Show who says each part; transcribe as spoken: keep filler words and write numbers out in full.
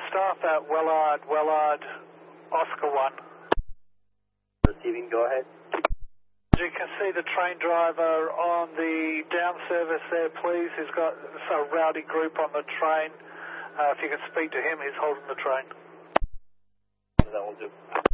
Speaker 1: staff at Wellard, Wellard, Oscar one.
Speaker 2: Receiving, go ahead.
Speaker 1: You can see the train driver on the down service there, please. He's got a rowdy group on the train. Uh, if you can speak to him, he's holding the train.
Speaker 2: That will do.